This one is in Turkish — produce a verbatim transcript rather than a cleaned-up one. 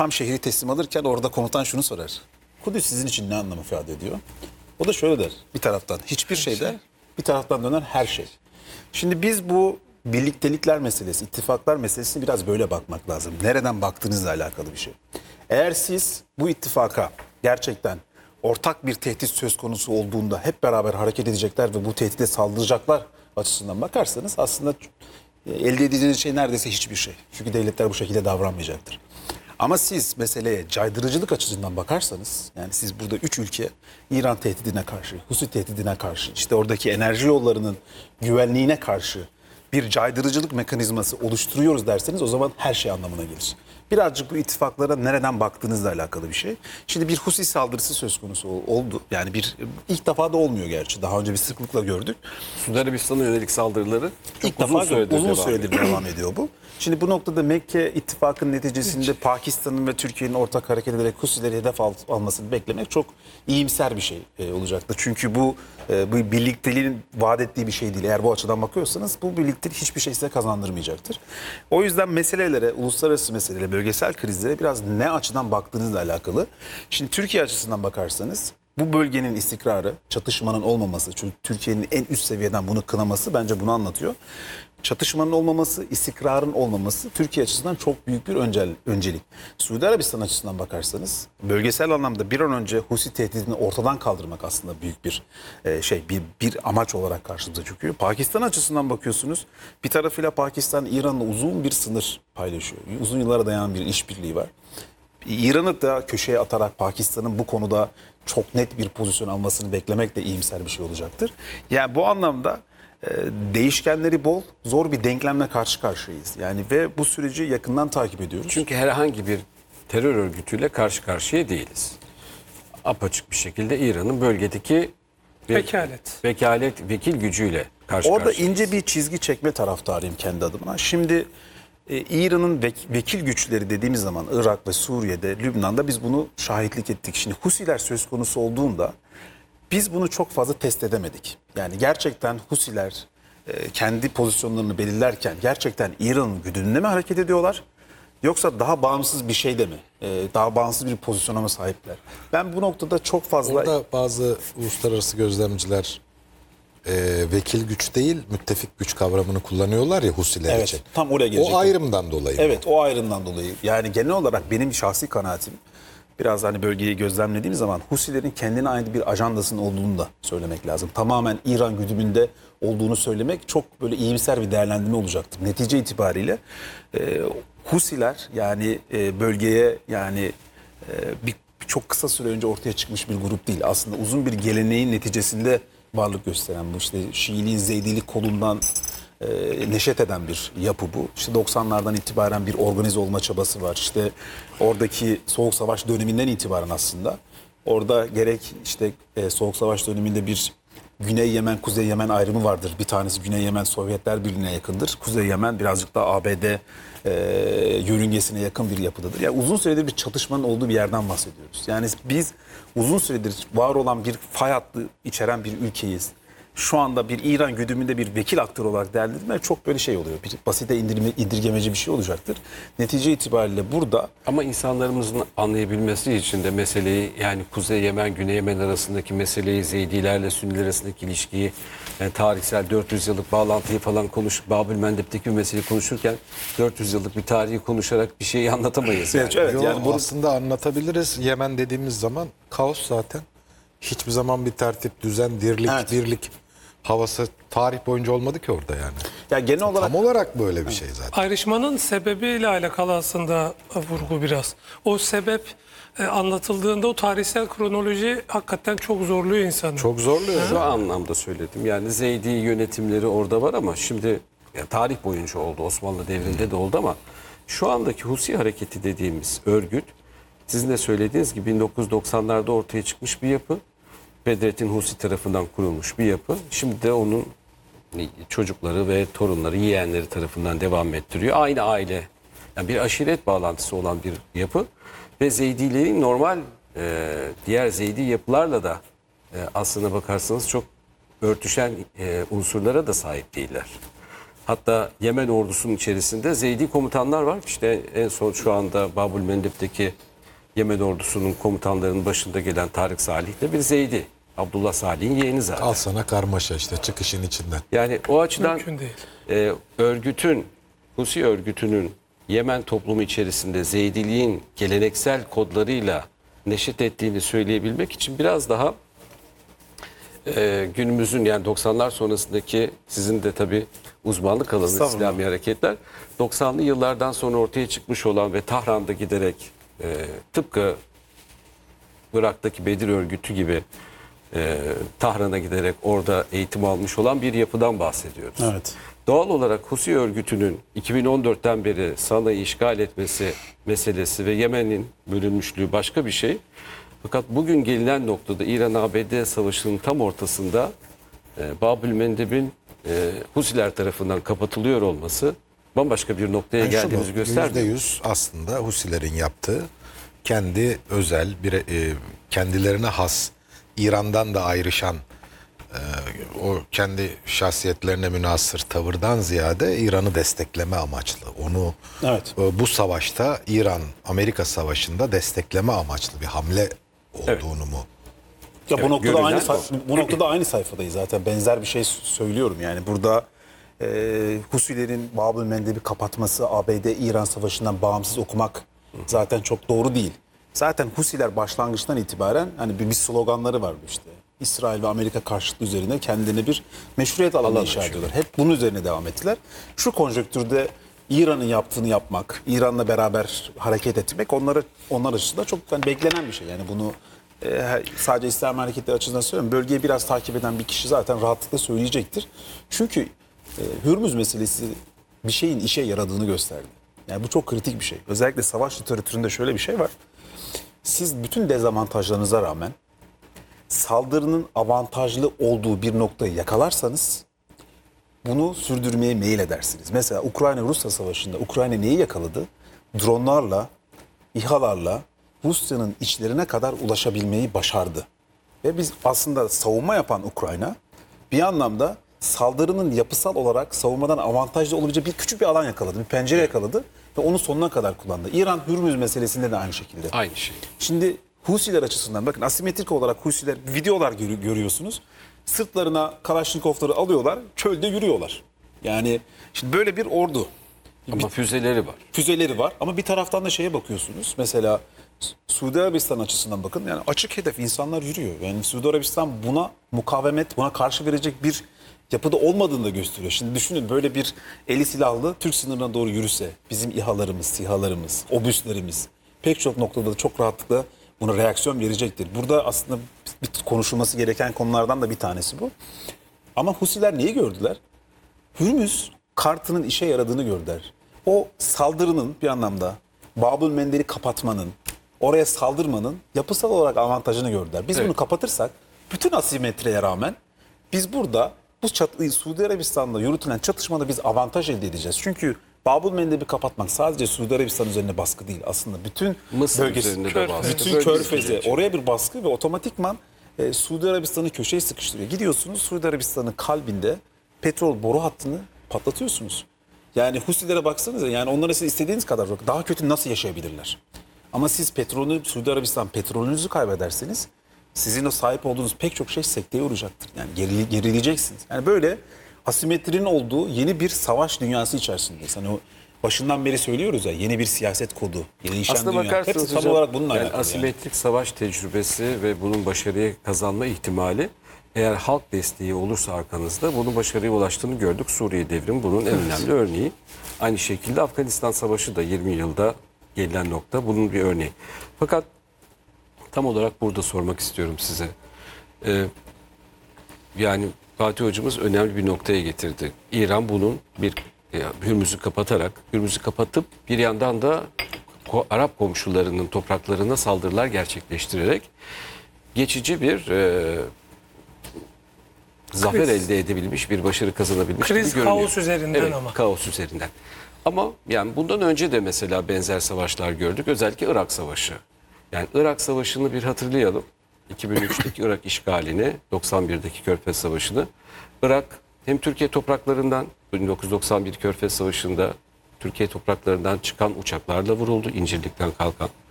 tam şehri teslim alırken orada komutan şunu sorar. Kudüs sizin için ne anlam ifade ediyor? O da şöyle der. Bir taraftan hiçbir şey der, bir taraftan dönen her şey. Şimdi biz bu birliktelikler meselesi, ittifaklar meselesini biraz böyle bakmak lazım. Nereden baktığınızla alakalı bir şey. Eğer siz bu ittifaka gerçekten ortak bir tehdit söz konusu olduğunda hep beraber hareket edecekler ve bu tehdide saldıracaklar açısından bakarsanız aslında elde edeceğiniz şey neredeyse hiçbir şey. Çünkü devletler bu şekilde davranmayacaktır. Ama siz meseleye caydırıcılık açısından bakarsanız, yani siz burada üç ülke İran tehdidine karşı, Husi tehdidine karşı, işte oradaki enerji yollarının güvenliğine karşı bir caydırıcılık mekanizması oluşturuyoruz derseniz o zaman her şey anlamına gelir. Birazcık bu ittifaklara nereden baktığınızla alakalı bir şey. Şimdi bir Husi saldırısı söz konusu oldu. Yani bir ilk defa da olmuyor gerçi. Daha önce bir sıklıkla gördük. Suudi Arabistan'a yönelik saldırıları çok İlk uzun defa süredir, uzun devam, süredir ediyor. devam ediyor bu. Şimdi bu noktada Mekke ittifakının neticesinde Pakistan'ın ve Türkiye'nin ortak hareket ederek Husileri hedef al, almasını beklemek çok iyimser bir şey e, olacaktır. Çünkü bu e, bu birlikteliğin vaat ettiği bir şey değil. Eğer bu açıdan bakıyorsanız bu birliktelik hiçbir şey size kazandırmayacaktır. O yüzden meselelere, uluslararası meselelere, bölgesel krizlere biraz ne açıdan baktığınızla alakalı. Şimdi Türkiye açısından bakarsanız bu bölgenin istikrarı, çatışmanın olmaması, çünkü Türkiye'nin en üst seviyeden bunu kınaması bence bunu anlatıyor. Çatışmanın olmaması, istikrarın olmaması Türkiye açısından çok büyük bir öncel, öncelik. Suudi Arabistan açısından bakarsanız bölgesel anlamda bir an önce Husi tehdidini ortadan kaldırmak aslında büyük bir e, şey, bir, bir amaç olarak karşımıza çıkıyor. Pakistan açısından bakıyorsunuz, bir tarafıyla Pakistan İran'la uzun bir sınır paylaşıyor. Uzun yıllara dayanan bir işbirliği var. İran'ı da köşeye atarak Pakistan'ın bu konuda çok net bir pozisyon almasını beklemek de iyimser bir şey olacaktır. Yani bu anlamda e, değişkenleri bol, zor bir denklemle karşı karşıyayız. Yani ve bu süreci yakından takip ediyoruz. Çünkü herhangi bir terör örgütüyle karşı karşıya değiliz. Apaçık bir şekilde İran'ın bölgedeki bir Vekalet. vekalet, vekil gücüyle karşı Orada karşıyayız. ince bir çizgi çekme taraftarıyım kendi adıma. Şimdi e, İran'ın vek- vekil güçleri dediğimiz zaman Irak ve Suriye'de, Lübnan'da biz bunu şahitlik ettik. Şimdi Husiler söz konusu olduğunda biz bunu çok fazla test edemedik. Yani gerçekten Husiler e, kendi pozisyonlarını belirlerken gerçekten İran'ın güdümünde mi hareket ediyorlar? Yoksa daha bağımsız bir şeyde mi? E, daha bağımsız bir pozisyona mı sahipler? Ben bu noktada çok fazla... Orada bazı uluslararası gözlemciler e, vekil güç değil müttefik güç kavramını kullanıyorlar ya Husiler Evet, için. tam oraya gelecektim. O ayrımdan dolayı. Evet, o ayrımdan dolayı. Yani genel olarak benim şahsi kanaatim, biraz hani bölgeyi gözlemlediğim zaman Husilerin kendine ait bir ajandasının olduğunu da söylemek lazım. Tamamen İran güdümünde olduğunu söylemek çok böyle iyimser bir değerlendirme olacaktır. Netice itibariyle e, Husiler yani e, bölgeye yani e, bir çok kısa süre önce ortaya çıkmış bir grup değil. Aslında uzun bir geleneğin neticesinde varlık gösteren bu işte Şiiliğin Zeydilik kolundan e, neşet eden bir yapı bu. İşte doksanlardan itibaren bir organize olma çabası var. İşte oradaki Soğuk Savaş döneminden itibaren aslında orada gerek işte e, Soğuk Savaş döneminde bir Güney Yemen, Kuzey Yemen ayrımı vardır. Bir tanesi Güney Yemen Sovyetler Birliği'ne yakındır. Kuzey Yemen birazcık da A B D e, yörüngesine yakın bir yapıdadır. Yani uzun süredir bir çatışmanın olduğu bir yerden bahsediyoruz. Yani biz uzun süredir var olan bir fay hattı içeren bir ülkeyiz. Şu anda bir İran güdümünde bir vekil aktör olarak değerlendirmek çok böyle şey oluyor. Bir basite indirme, indirgemeci bir şey olacaktır. Netice itibariyle burada... Ama insanlarımızın anlayabilmesi için de meseleyi, yani Kuzey Yemen, Güney Yemen arasındaki meseleyi, Zeydilerle Sünniler arasındaki ilişkiyi, yani tarihsel dört yüz yıllık bağlantıyı falan konuş, Babül Mendeb'teki bir meseleyi konuşurken dört yüz yıllık bir tarihi konuşarak bir şeyi anlatamayız. Yani. Evet, Yo, yani bunu... aslında anlatabiliriz. Yemen dediğimiz zaman kaos zaten. Hiçbir zaman bir tertip, düzen, dirlik, Evet. dirlik havası tarih boyunca olmadı ki orada yani. Ya genel olarak... Tam olarak böyle bir şey zaten. Ayrışmanın sebebiyle alakalı aslında vurgu biraz. O sebep e, anlatıldığında o tarihsel kronoloji hakikaten çok zorluyor insanı. Çok zorluyor. Şu anlamda söyledim. Yani Zeydi yönetimleri orada var ama şimdi ya tarih boyunca oldu. Osmanlı devrinde de oldu ama şu andaki Husi hareketi dediğimiz örgüt sizin de söylediğiniz gibi bin dokuz yüz doksanlarda ortaya çıkmış bir yapı. Bedrettin Husi tarafından kurulmuş bir yapı. Şimdi de onun çocukları ve torunları, yeğenleri tarafından devam ettiriyor. Aynı aile, yani bir aşiret bağlantısı olan bir yapı. Ve Zeydilerin normal e, diğer Zeydi yapılarla da e, aslına bakarsanız çok örtüşen e, unsurlara da sahip değiller. Hatta Yemen ordusunun içerisinde Zeydi komutanlar var. İşte en son şu anda Babül Mendeb'deki Yemen ordusunun komutanlarının başında gelen Tarık Salih de bir Zeydi. Abdullah Salih'in yeğeni zaten. Al sana karmaşa işte çıkışın içinden. Yani o açıdan Mümkün değil. e, örgütün, Husi örgütünün Yemen toplumu içerisinde Zeydiliğin geleneksel kodlarıyla neşet ettiğini söyleyebilmek için biraz daha e, günümüzün yani doksanlar sonrasındaki sizin de tabii uzmanlık alanı Estağfurullah. İslami hareketler doksanlı yıllardan sonra ortaya çıkmış olan ve Tahran'da giderek e, tıpkı Irak'taki Bedir örgütü gibi e, Tahran'a giderek orada eğitim almış olan bir yapıdan bahsediyoruz. Evet. Doğal olarak Husi örgütünün iki bin on dörtten beri Sana'yı işgal etmesi meselesi ve Yemen'in bölünmüşlüğü başka bir şey. Fakat bugün gelinen noktada İran-A B D savaşının tam ortasında e, Babül Mendeb'in e, Husiler tarafından kapatılıyor olması bambaşka bir noktaya Yani geldiğimizi şunu, göstermiyor. yüzde yüz aslında Husilerin yaptığı kendi özel bir e, kendilerine has İran'dan da ayrışan e, o kendi şahsiyetlerine münhasır tavırdan ziyade İran'ı destekleme amaçlı. Onu Evet. e, bu savaşta İran-Amerika savaşında destekleme amaçlı bir hamle olduğunu mu? Ya bu Evet, noktada görülen aynı o. say- bu noktada aynı sayfadayız zaten. Benzer bir şey söylüyorum yani. Burada e, Husilerin Babül Mendeb'i kapatması, A B D-İran savaşından bağımsız okumak zaten çok doğru değil. Zaten Husiler başlangıçtan itibaren hani bir, bir sloganları vardı işte. İsrail ve Amerika karşıtlığı üzerine kendilerine bir meşruiyet alanı Alan inşa açıyor. ediyorlar. Hep bunun üzerine devam ettiler. Şu konjonktürde İran'ın yaptığını yapmak, İran'la beraber hareket etmek onlara onlar açısından çok hani beklenen bir şey. Yani bunu e, sadece İslam hareketleri açısından söylüyorum. Bölgeyi biraz takip eden bir kişi zaten rahatlıkla söyleyecektir. Çünkü e, Hürmüz meselesi bir şeyin işe yaradığını gösterdi. Yani bu çok kritik bir şey. Özellikle savaş literatüründe şöyle bir şey var. Siz bütün dezavantajlarınıza rağmen saldırının avantajlı olduğu bir noktayı yakalarsanız bunu sürdürmeye meyil edersiniz. Mesela Ukrayna-Rusya savaşında Ukrayna neyi yakaladı? Dronlarla, İHA'larla Rusya'nın içlerine kadar ulaşabilmeyi başardı. Ve biz aslında savunma yapan Ukrayna bir anlamda saldırının yapısal olarak savunmadan avantajlı olabilecek bir küçük bir alan yakaladı. Bir pencere yakaladı ve onu sonuna kadar kullandı. İran Hürmüz meselesinde de aynı şekilde. Aynı şey. Şimdi Husiler açısından bakın asimetrik olarak Husiler videolar görü- görüyorsunuz. Sırtlarına Kalaşnikovları alıyorlar, çölde yürüyorlar. Yani şimdi böyle bir ordu. Ama füzeleri var. Füzeleri var ama bir taraftan da şeye bakıyorsunuz. Mesela Suudi Arabistan açısından bakın. Yani açık hedef insanlar yürüyor. Yani Suudi Arabistan buna mukavemet, buna karşı verecek bir yapıda olmadığını da gösteriyor. Şimdi düşünün böyle bir eli silahlı Türk sınırına doğru yürüse bizim İHA'larımız, SİHA'larımız, obüslerimiz pek çok noktada da çok rahatlıkla buna reaksiyon verecektir. Burada aslında bir konuşulması gereken konulardan da bir tanesi bu. Ama Husiler neyi gördüler? Hürmüz kartının işe yaradığını gördüler. O saldırının bir anlamda Babül Mendeb'i kapatmanın, oraya saldırmanın yapısal olarak avantajını gördüler. Biz Evet. bunu kapatırsak bütün asimetriye rağmen biz burada bu çat- Suudi Arabistan'da yürütülen çatışmada biz avantaj elde edeceğiz. Çünkü Babül Mendeb'i kapatmak sadece Suudi Arabistan üzerine baskı değil. Aslında bütün Mısır bölgesi, üzerinde de Körfez. baskı. bütün Bölgesi körfeze gelecek. oraya bir baskı ve otomatikman e, Suudi Arabistan'ı köşeye sıkıştırıyor. Gidiyorsunuz Suudi Arabistan'ın kalbinde petrol boru hattını patlatıyorsunuz. Yani Husilere baksanıza yani onlara siz istediğiniz kadar bak, daha kötü nasıl yaşayabilirler? Ama siz petrolü, Suudi Arabistan petrolünüzü kaybederseniz sizin o sahip olduğunuz pek çok şey sekteye uğrayacaktır. Yani geri, gerileyeceksiniz. Yani böyle asimetrinin olduğu yeni bir savaş dünyası içerisindeyiz. Hani o başından beri söylüyoruz ya yeni bir siyaset kodu, gelişen Aslına dünya. bakarsanız Hepsi tam hocam, olarak bununla yani alakalı. Yani. asimetrik savaş tecrübesi ve bunun başarıya kazanma ihtimali eğer halk desteği olursa arkanızda bunun başarıya ulaştığını gördük. Suriye devrimi bunun en önemli örneği. Aynı şekilde Afganistan Savaşı da yirmi yılda gelinen nokta bunun bir örneği. Fakat tam olarak burada sormak istiyorum size. Ee, yani Fatih Hocamız önemli bir noktaya getirdi. İran bunun bir e, Hürmüz'ü kapatarak, Hürmüz'ü kapatıp bir yandan da ko- Arap komşularının topraklarına saldırılar gerçekleştirerek geçici bir e, zafer Kriz. elde edebilmiş, bir başarı kazanabilmiş Kriz, gibi görünüyor. kaos üzerinden Evet, ama. kaos üzerinden. Ama yani bundan önce de mesela benzer savaşlar gördük. Özellikle Irak Savaşı. Yani Irak Savaşı'nı bir hatırlayalım. iki bin üçteki Irak işgalini, doksan birdeki Körfez Savaşı'nı. Irak hem Türkiye topraklarından bin dokuz yüz doksan bir Körfez Savaşı'nda Türkiye topraklarından çıkan uçaklarla vuruldu. İncirlik'ten kalkan